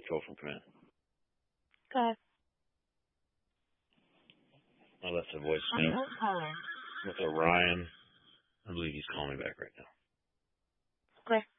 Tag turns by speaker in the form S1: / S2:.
S1: call from command.
S2: Okay.
S1: I left a voicemail with Orion. I believe he's calling me back right now.
S2: Okay.